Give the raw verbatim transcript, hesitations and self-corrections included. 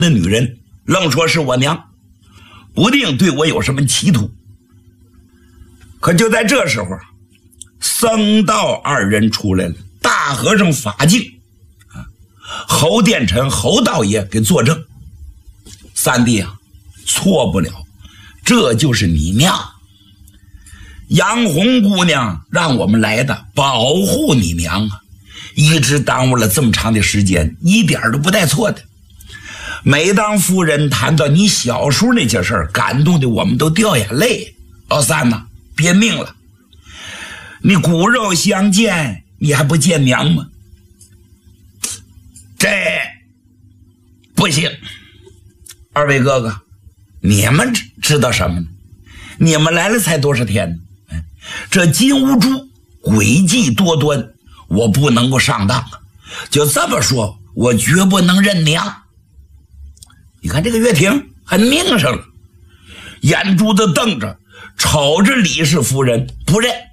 的女人，愣说是我娘，不定对我有什么企图。可就在这时候，僧道二人出来了，大和尚法净，侯殿臣侯道爷给作证。三弟啊，错不了，这就是你娘。杨红姑娘让我们来的，保护你娘啊，一直耽误了这么长的时间，一点都不带错的。每当夫人谈到你小时候那些事儿，感动的我们都掉眼泪。老三呐，别命了，你骨肉相见，你还不见娘吗？这不行。二位哥哥，你们知道什么呢？你们来了才多少天呢？这金兀术诡计多端，我不能够上当啊！就这么说，我绝不能认娘。你看这个岳霆很命上了，眼珠子瞪着，瞅着李氏夫人不认。